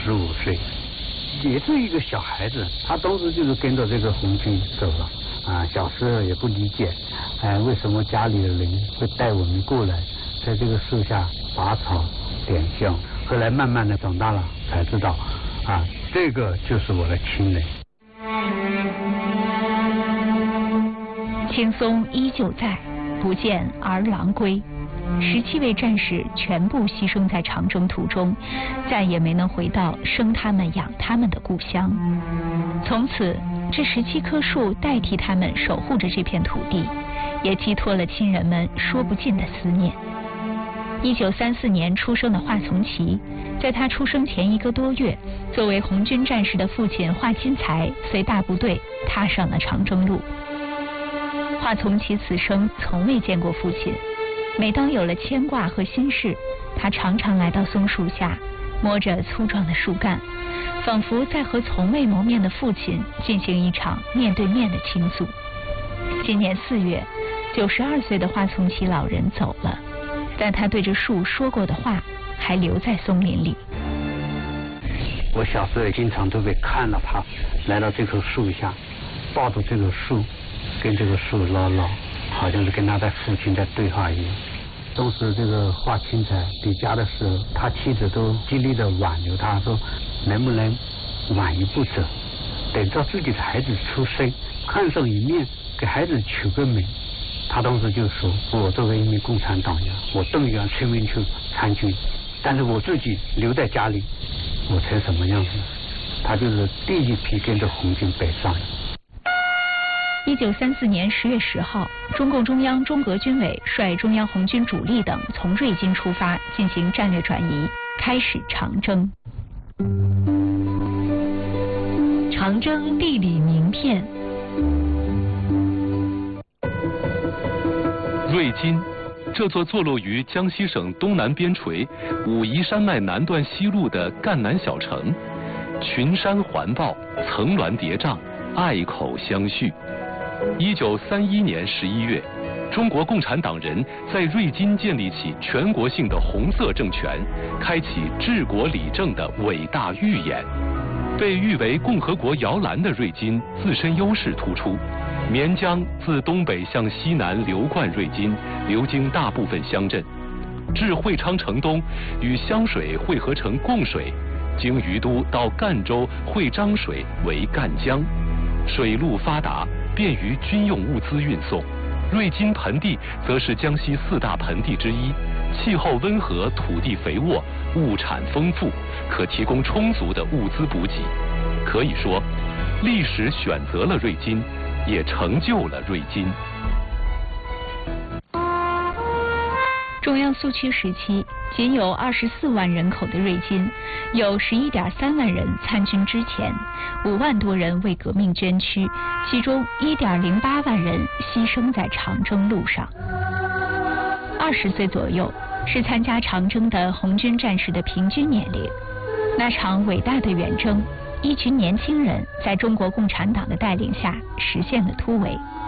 15岁，也是一个小孩子，他当时就是跟着这个红军走了啊。小时候也不理解，为什么家里的人会带我们过来，在这个树下拔草点香。后来慢慢的长大了，才知道啊，这个就是我的亲人。 青松依旧在，不见儿郎归。17位战士全部牺牲在长征途中，再也没能回到生他们养他们的故乡。从此，这17棵树代替他们守护着这片土地，也寄托了亲人们说不尽的思念。1934年出生的华从耆，在他出生前1个多月，作为红军战士的父亲华钦才随大部队踏上了长征路。华从耆此生从未见过父亲，每当有了牵挂和心事，他常常来到松树下，摸着粗壮的树干，仿佛在和从未谋面的父亲进行一场面对面的倾诉。今年4月，92岁的华从耆老人走了，但他对着树说过的话还留在松林里。 我小时候也经常都会看到他来到这棵树下，抱着这个树，跟这个树唠唠，好像是跟他的父亲在对话一样。当时这个华钦才离家的时候，他妻子都极力的挽留他，说能不能晚一步走，等到自己的孩子出生，看上一面，给孩子取个名。他当时就说，我作为一名共产党员，我动员村民去参军，但是我自己留在家里，我成什么样子？他就是第一批跟着红军北上。 1934年10月10号，中共中央中革军委率中央红军主力等从瑞金出发，进行战略转移，开始长征。长征地理名片。 瑞金，这座坐落于江西省东南边陲武夷山脉南段西麓的赣南小城，群山环抱，层峦叠嶂，隘口相续。1931年11月，中国共产党人在瑞金建立起全国性的红色政权，开启治国理政的伟大预演。被誉为共和国摇篮的瑞金自身优势突出，绵江自东北向西南流贯瑞金，流经大部分乡镇，至会昌城东，与湘水汇合成贡水，经于都到赣州会漳水为赣江，水路发达，便于军用物资运送。瑞金盆地则是江西4大盆地之一，气候温和，土地肥沃，物产丰富，可提供充足的物资补给。可以说，历史选择了瑞金，也成就了瑞金。 中央苏区时期，仅有24万人口的瑞金，有11.3万人参军之前，5万多人为革命捐躯，其中1.08万人牺牲在长征路上。20岁左右是参加长征的红军战士的平均年龄。那场伟大的远征，一群年轻人在中国共产党的带领下实现了突围。